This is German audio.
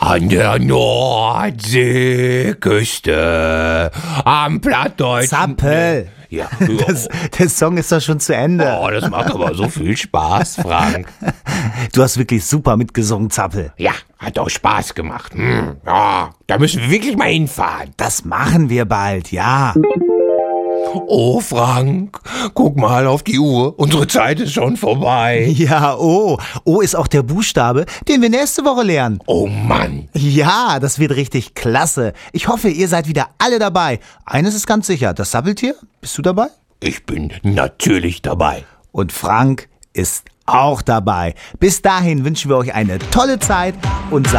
An der Nordseeküste, am plattdeutschen... Zappel. Ja, Der Song ist doch schon zu Ende. oh, das macht aber so viel Spaß, Frank. Du hast wirklich super mitgesungen, Zappel. Ja, hat auch Spaß gemacht. Ja, da müssen wir wirklich mal hinfahren. Das machen wir bald, ja. Oh, Frank, guck mal auf die Uhr. Unsere Zeit ist schon vorbei. Ja, O. O ist auch der Buchstabe, den wir nächste Woche lernen. Oh Mann. Ja, das wird richtig klasse. Ich hoffe, ihr seid wieder alle dabei. Eines ist ganz sicher, das Sabbeltier, bist du dabei? Ich bin natürlich dabei. Und Frank ist auch dabei. Bis dahin wünschen wir euch eine tolle Zeit und